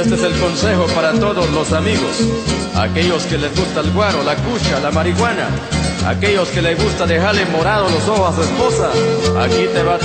Este es el consejo para todos los amigos. Aquellos que les gusta el guaro, la cucha, la marihuana. Aquellos que les gusta dejarle morados los ojos a su esposa. Aquí te va